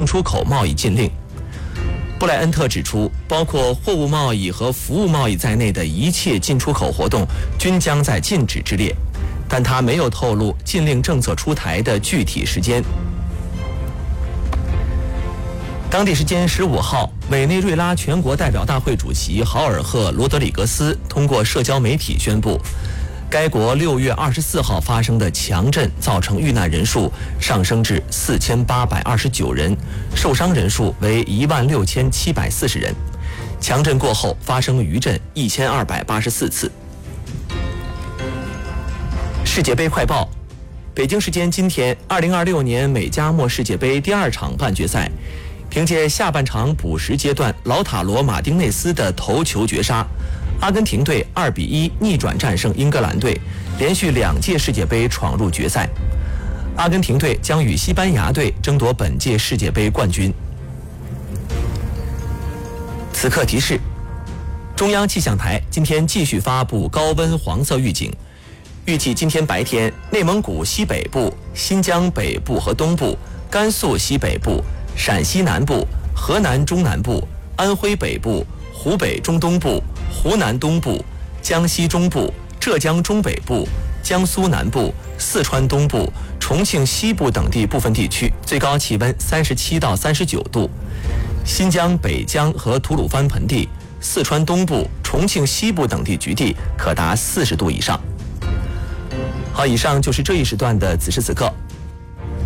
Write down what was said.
出口贸易禁令。布莱恩特指出，包括货物贸易和服务贸易在内的一切进出口活动均将在禁止之列，但他没有透露禁令政策出台的具体时间。当地时间15号，委内瑞拉全国代表大会主席豪尔赫·罗德里格斯通过社交媒体宣布，该国6月24号发生的强震造成遇难人数上升至4829人，受伤人数为16740人。强震过后发生余震1284次。世界杯快报：北京时间今天，2026年美加墨世界杯第2场半决赛，凭借下半场补时阶段劳塔罗·马丁内斯的头球绝杀，阿根廷队2比1逆转战胜英格兰队，连续2届世界杯闯入决赛。阿根廷队将与西班牙队争夺本届世界杯冠军。此刻提示：中央气象台今天继续发布高温黄色预警，预计今天白天，内蒙古西北部、新疆北部和东部、甘肃西北部、陕西南部、河南中南部、安徽北部、湖北中东部、湖南东部、江西中部、浙江中北部、江苏南部、四川东部、重庆西部等地部分地区最高气温37到39度，新疆北疆和吐鲁番盆地、四川东部、重庆西部等地局地可达40度以上。好，以上就是这一时段的此时此刻。